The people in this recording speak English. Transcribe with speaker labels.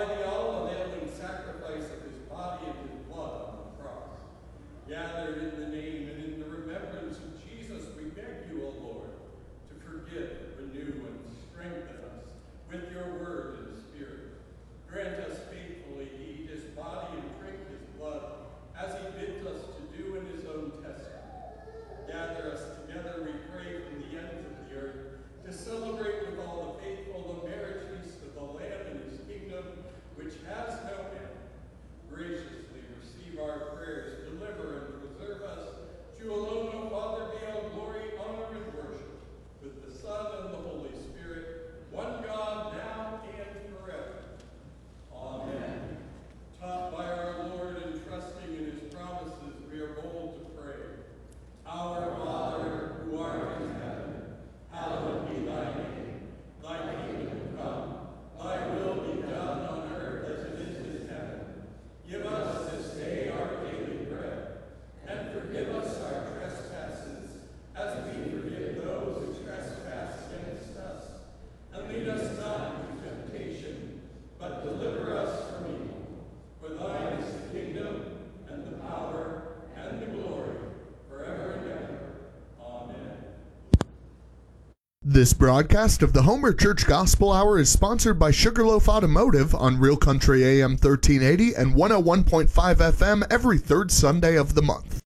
Speaker 1: by the all-availing sacrifice of his body and his blood on the cross. Gathered in the name and in the remembrance of Jesus, we beg you, O Lord, to forgive, renew, and strengthen us with your word and spirit. Grant us faithfully to eat his body and drink his blood, as he bids us to do in his own testament. Gather us together, we pray, from the ends of the earth, to celebrate with all the faithful the marriage feast of the Lamb and his kingdom, which has no end. Graciously receive our prayers, deliver and preserve us. To you alone, O Father, be all glory, honor, and worship, with the Son and the Holy Spirit, one God, now and forever. Amen. Taught by our Lord and trusting in his promises, we are bold to pray. Our Father, who art in heaven, hallowed be thy name. Thy kingdom come, thy will be done on earth as it is in heaven. Give us this day our daily bread, and forgive us our trespasses, as we forgive those who trespass against us. And lead us not into temptation, but deliver us from evil. For thine is the kingdom, and the power, and the glory, forever and ever. Amen.
Speaker 2: This broadcast of the Homer Church Gospel Hour is sponsored by Sugarloaf Automotive on Real Country AM 1380 and 101.5 FM every third Sunday of the month.